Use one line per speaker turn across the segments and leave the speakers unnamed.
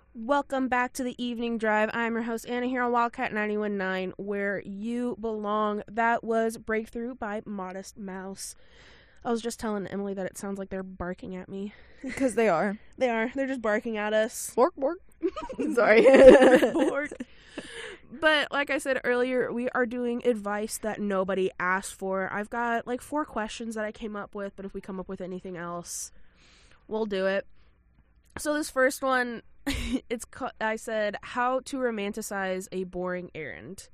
Welcome back to the Evening Drive. I'm your host, Anna, here on Wildcat 91.9, where you belong. That was Breakthrough by Modest Mouse. I was just telling Emily that it sounds like they're barking at me.
Because they are.
They are. They're just barking at us.
Bork, bork. Sorry.
Bork. But like I said earlier, we are doing advice that nobody asked for. I've got like 4 questions that I came up with, but if we come up with anything else, we'll do it. So this first one, I said, how to romanticize a boring errand.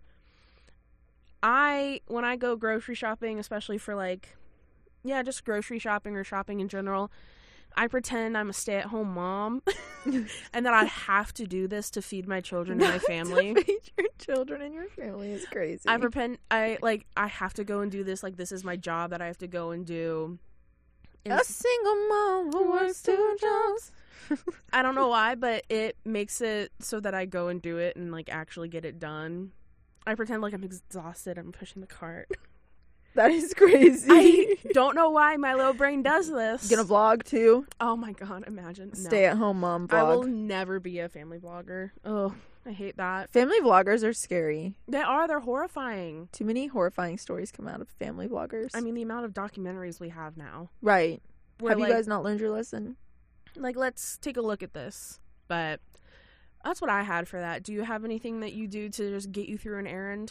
When I go grocery shopping, especially for just grocery shopping or shopping in general, I pretend I'm a stay-at-home mom and that I have to do this to feed my children and my family.
To feed your children and your family is crazy.
I pretend I have to go and do this, like this is my job that I have to go and do.
A single mom who works 2 jobs.
I don't know why, but it makes it so that I go and do it and like actually get it done. I pretend like I'm exhausted. I'm pushing the cart.
That is crazy.
I don't know why my little brain does this.
Gonna vlog too?
Oh my god, imagine.
Stay-at-home mom vlog.
I will never be a family vlogger. Oh, I hate that.
Family vloggers are scary.
They're horrifying.
Too many horrifying stories come out of family vloggers.
I mean, the amount of documentaries we have now.
Right. Have you
like,
guys not learned your lesson?
Like, let's take a look at this. But that's what I had for that. Do you have anything that you do to just get you through an errand?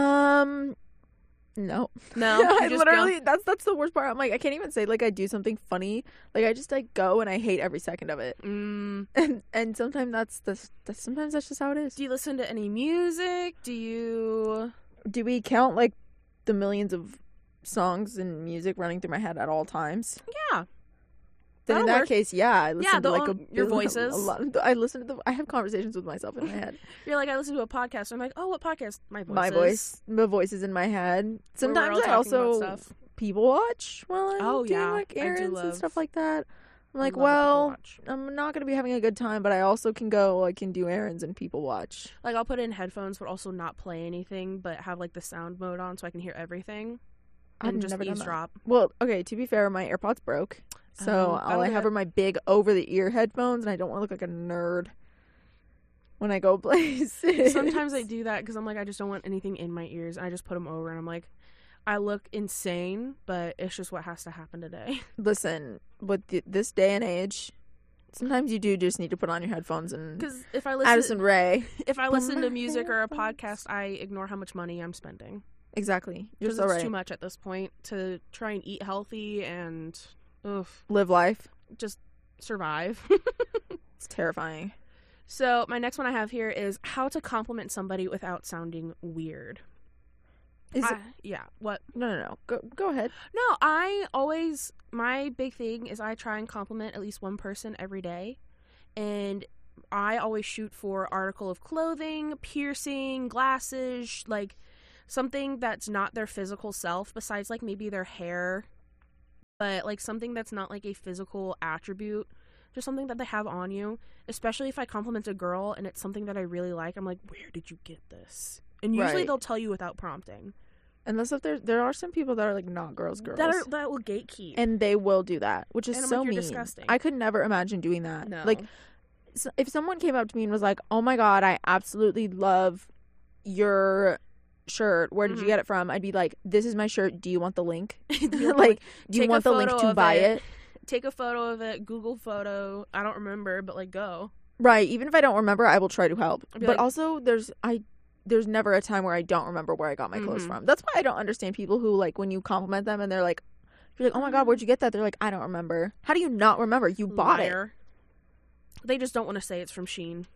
No.
I
literally, that's the worst part. I'm like, I can't even say like I do something funny. Like I just like go and I hate every second of it. And sometimes sometimes that's just how it is.
Do you listen to any music? Do
we count like the millions of songs and music running through my head at all times?
Yeah.
Then in that case, yeah, I listen to
your voices.
A lot. I have conversations with myself in my head.
You're like, I listen to a podcast. I'm like, oh, what podcast? My
voices in my head. Sometimes I also people watch while I'm doing like errands and stuff like that. I'm like, well, I'm not gonna be having a good time, but I also can go. I can do errands and people watch.
Like I'll put in headphones, but also not play anything, but have like the sound mode on so I can hear everything. And just eavesdrop.
Well, okay. To be fair, my AirPods broke. So all I have are my big over-the-ear headphones, and I don't want to look like a nerd when I go places.
Sometimes I do that because I'm like, I just don't want anything in my ears, and I just put them over, and I'm like, I look insane, but it's just what has to happen today.
Listen, with this day and age, sometimes you do just need to put on your headphones and
because if I listen,
Addison Rae.
If I listen to music or a podcast, I ignore how much money I'm spending.
Exactly, you're so right.
Because it's too much at this point to try and eat healthy and.
Live life.
Just survive.
It's terrifying.
So my next one I have here is how to compliment somebody without sounding weird. Yeah. What?
No. Go ahead.
No, my big thing is I try and compliment at least one person every day. And I always shoot for article of clothing, piercing, glasses, like something that's not their physical self besides like maybe their hair. But, like, something that's not, like, a physical attribute. Just something that they have on you. Especially if I compliment a girl and it's something that I really like. I'm like, where did you get this? And usually they'll tell you without prompting.
Unless if there are some people that are, like, not girls.
That will gatekeep.
And they will do that, which is so mean.
Disgusting.
I could never imagine doing that.
No.
Like, if someone came up to me and was like, oh, my God, I absolutely love your shirt, where did you get it from? I'd be like, this is my shirt, do you want the link? Like, do you want the link to buy it?
Take a photo of it, Google photo. I don't remember, but like go.
Right, even if I don't remember, I will try to help. But
like,
also there's never a time where I don't remember where I got my clothes from. That's why I don't understand people who like when you compliment them and they're like, you're like, oh my God, where'd you get that? They're like, I don't remember. How do you not remember? You bought it.
They just don't want to say it's from Shein.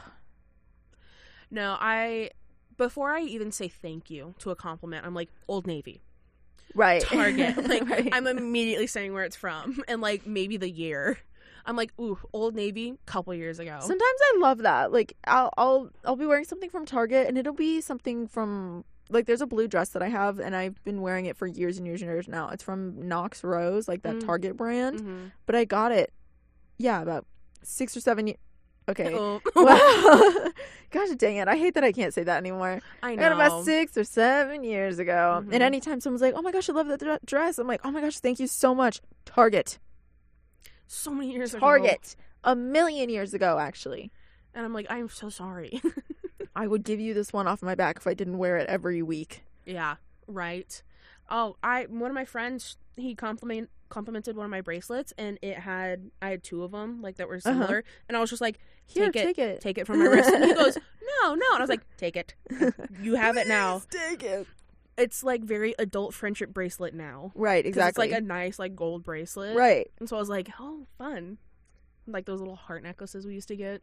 No, before I even say thank you to a compliment, I'm like, Old Navy.
Right.
Target. Like, right. I'm immediately saying where it's from and, like, maybe the year. I'm like, ooh, Old Navy, couple years ago.
Sometimes I love that. Like, I'll be wearing something from Target, and it'll be something from, like, there's a blue dress that I have, and I've been wearing it for years and years and years now. It's from Knox Rose, like that Target brand. But I got it, about 6 or 7 years. Okay.
Oh.
Well, gosh dang it. I hate that I can't say that anymore.
I know.
I got it about 6 or 7 years ago. And anytime someone's like, oh my gosh, I love that dress, I'm like, oh my gosh, thank you so much. Target.
So many years ago.
Target. A million years ago, actually.
And I'm like, I'm so sorry.
I would give you this one off my back if I didn't wear it every week.
Yeah, right. Oh, one of my friends, he complimented one of my bracelets, and I had two of them, like, that were similar, and I was just like, take it from my wrist. And he goes, no, and I was like, take it. You have it now.
Take it.
It's like very adult friendship bracelet now.
Right, exactly.
It's like a nice, like, gold bracelet.
Right.
And so I was like, oh, fun. Like those little heart necklaces we used to get.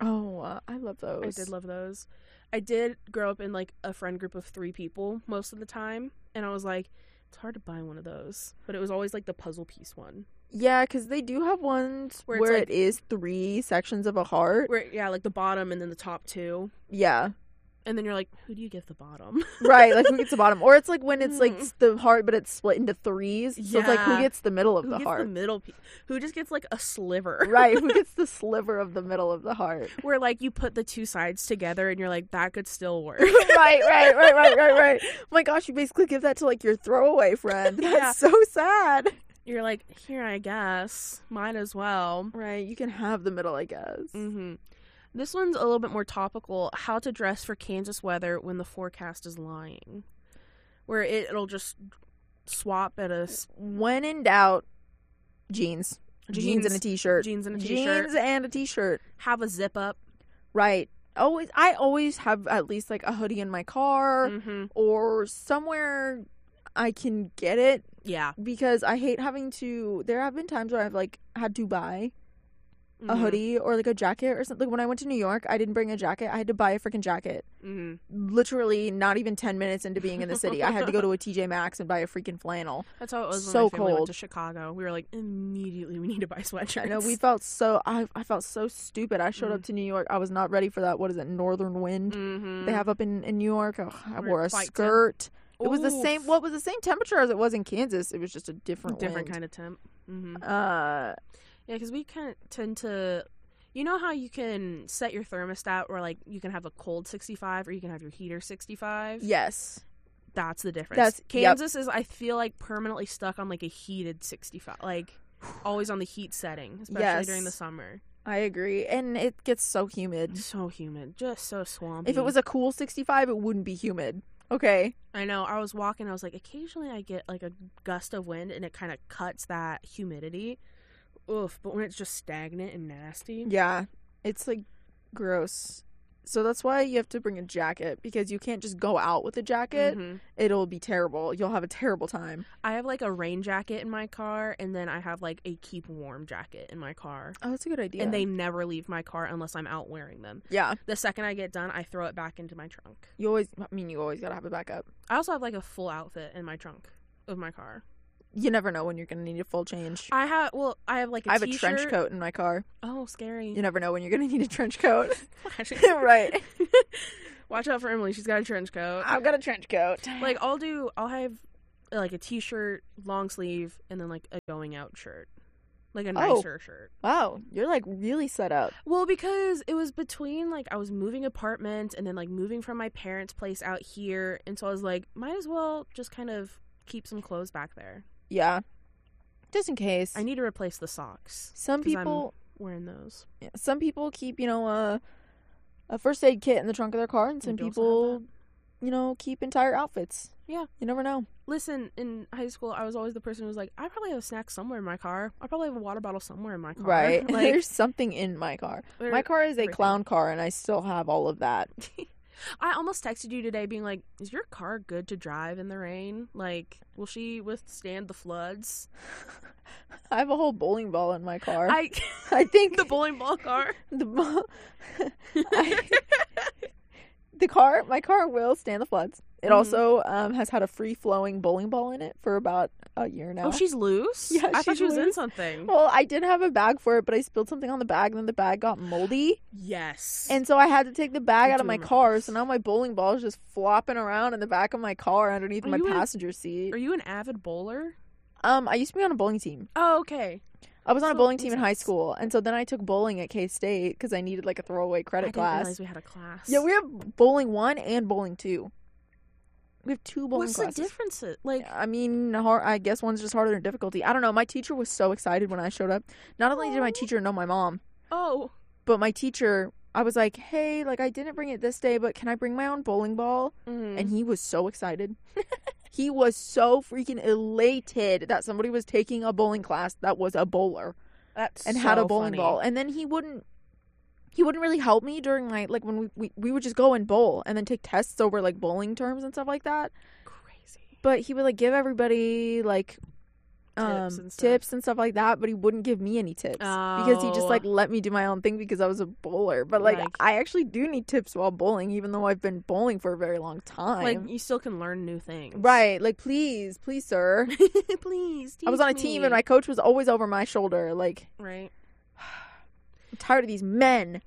Oh, I love those.
I did love those. I did grow up in, like, a friend group of 3 people most of the time, and I was like, it's hard to buy one of those. But it was always, like, the puzzle piece one.
Yeah, because they do have ones where
like,
it is 3 sections of a heart.
Yeah, like the bottom and then the top 2.
Yeah.
And then you're like, who do you give the bottom?
Right, like, who gets the bottom? Or it's like when it's, like, the heart, but it's split into 3s. So it's like, who gets the middle of the heart?
Who gets the middle piece? Who just gets, like, a sliver?
Right, who gets the sliver of the middle of the heart?
Where, like, you put the 2 sides together and you're like, that could still work.
Right. Oh my gosh, you basically give that to, like, your throwaway friend. That's so sad.
You're like, here, I guess. Might as well.
Right, you can have the middle, I guess.
Mm-hmm. This one's a little bit more topical. How to dress for Kansas weather when the forecast is lying. Where it'll just swap at us.
When in doubt, jeans. Jeans and a t-shirt.
Jeans and a t-shirt.
Jeans and a t-shirt.
Have a zip up.
Right. I always have at least, like, a hoodie in my car or somewhere I can get it.
Yeah.
Because I hate having to... There have been times where I've, like, had to buy a hoodie or, like, a jacket or something. Like, when I went to New York, I didn't bring a jacket. I had to buy a freaking jacket. Literally not even 10 minutes into being in the city. I had to go to a TJ Maxx and buy a freaking flannel.
That's how it was
so
when my family
cold.
went to Chicago. We were like, immediately we need to buy sweatshirts.
I know, we felt so... I felt so stupid. I showed up to New York. I was not ready for that. What is it? Northern wind they have up in New York. Oh, I wore a skirt. It was the same... Well, it was the same temperature as it was in Kansas. It was just a different wind.
kind of temp. Yeah, because we kind of tend to... You know how you can set your thermostat where, like, you can have a cold 65 or you can have your heater 65?
Yes.
That's the difference. Kansas is, I feel like, permanently stuck on, like, a heated 65. Like, always on the heat setting, especially during the summer.
I agree. And it gets so humid.
So humid. Just so swampy.
If it was a cool 65, it wouldn't be humid. Okay.
I know. I was walking. I was like, occasionally I get, like, a gust of wind and it kind of cuts that humidity. Oof, but when it's just stagnant and nasty.
Yeah, it's, like, gross. So that's why you have to bring a jacket, because you can't just go out with a jacket. It'll be terrible. You'll have a terrible time.
I have, like, a rain jacket in my car, and then I have, like, a keep warm jacket in my car.
Oh, that's a good idea.
And they never leave my car unless I'm out wearing them.
Yeah.
The second I get done, I throw it back into my trunk.
You always gotta have it back up.
I also have, like, a full outfit in my trunk of my car.
You never know when you're gonna need a full change.
I have like a
I have
t-shirt.
a trench coat in my car.
Oh, scary.
You never know when you're gonna need a trench coat.
Right. Watch out for Emily. She's got a trench coat.
I've got a trench coat.
Like, I'll have, like, a t-shirt, long sleeve, and then, like, a going out shirt. Like, a nicer shirt.
Wow. You're, like, really set up.
Well, because it was between, like, I was moving apartment and then, like, moving from my parents' place out here. And so I was like, might as well just kind of keep some clothes back there.
Yeah. Just in case.
I need to replace the socks.
Some people...
I'm wearing those.
Yeah, some people keep, a first aid kit in the trunk of their car, and some people, keep entire outfits.
Yeah.
You never know.
Listen, in high school, I was always the person who was like, I probably have a snack somewhere in my car. I probably have a water bottle somewhere in my car.
Right.
Like,
there's something in my car. My car is a clown car, and I still have all of that.
I almost texted you today being like, is your car good to drive in the rain? Like, will she withstand the floods?
I have a whole bowling ball in my car.
I
think
the bowling ball car.
My car will stand the floods. It also has had a free-flowing bowling ball in it for about a year now.
Oh, she's loose?
Yeah,
I thought she was in something.
Well, I did have a bag for it, but I spilled something on the bag, and then the bag got moldy.
Yes.
And so I had to take the bag out of my car, so now my bowling ball is just flopping around in the back of my car underneath my passenger seat.
Are you an avid bowler?
I used to be on a bowling team.
Oh, okay.
I was on a bowling team in high school, and so then I took bowling at K-State because I needed, like, a throwaway credit class.
I didn't realize we had a class.
Yeah, we have bowling 1 and bowling 2. We have 2 bowling classes.
What's the difference? Like,
I mean, I guess one's just harder in difficulty. I don't know. My teacher was so excited when I showed up. Not only did my teacher know my mom,
but
my teacher I was like, hey, like, I didn't bring it this day, but can I bring my own bowling ball?
Mm-hmm.
And he was so excited. He was so freaking elated that somebody was taking a bowling class that was a bowler.
That's
and
so
had a bowling
funny.
ball. And then he wouldn't really help me during my, like, when we would just go and bowl and then take tests over, like, bowling terms and stuff like that.
Crazy.
But he would, like, give everybody, like, tips and stuff like that, but he wouldn't give me any tips because he just, like, let me do my own thing because I was a bowler. But, like, I actually do need tips while bowling, even though I've been bowling for a very long time.
Like, you still can learn new things.
Right. Like, please, sir.
Please, teach
I was on a team and my coach was always over my shoulder. Like,
right.
I'm tired of these men.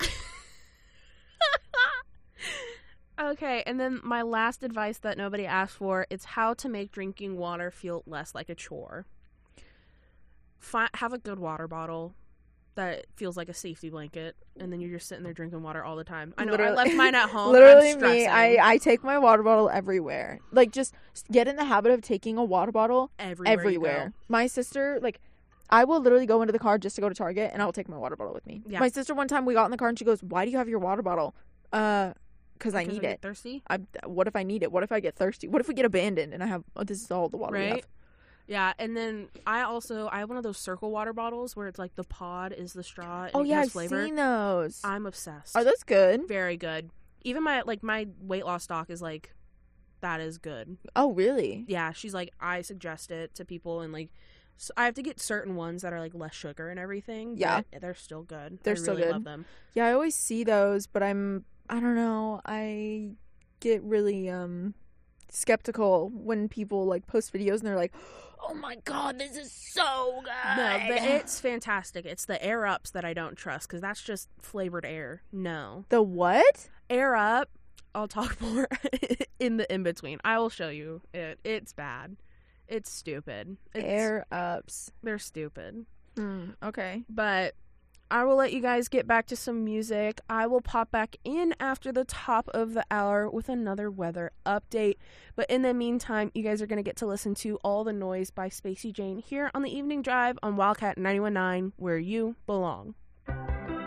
Okay, and then my last advice that nobody asked for, it's how to make drinking water feel less like a chore. Have a good water bottle that feels like a safety blanket, and then you're just sitting there drinking water all the time. I know, I left mine at home.
Literally,
I'm stressing.
I take my water bottle everywhere. Like, just get in the habit of taking a water bottle everywhere. My sister, like, I will literally go into the car just to go to Target, and I will take my water bottle with me. Yeah. My sister, one time, we got in the car, and she goes, "Why do you have your water bottle?" Because I need it.
Thirsty?
What if I need it? What if I get thirsty? What if we get abandoned and I have this is all the water we have?
Yeah, and then I have one of those circle water bottles where it's like the pod is the straw and
it has
I've
flavor. Seen those.
I'm obsessed.
Are those good?
Very good. Even my weight loss doc is like, that is good.
Oh, really?
Yeah, she's like, I suggest it to people, and like, so I have to get certain ones that are like less sugar and everything.
Yeah,
but they're still good.
They're still
really
good.
Love them.
Yeah, I always see those, but I don't know. I get really skeptical when people like post videos and they're like, "Oh my god, this is so good."
No, but it's fantastic. It's the Air Ups that I don't trust because that's just flavored air. No.
The what?
Air Up. I'll talk more in the in between. I will show you it. It's bad. It's stupid.
Air Ups.
They're stupid.
Okay.
But I will let you guys get back to some music. I will pop back in after the top of the hour with another weather update. But in the meantime, you guys are going to get to listen to All the Noise by Spacey Jane here on the Evening Drive on Wildcat 91.9, where you belong.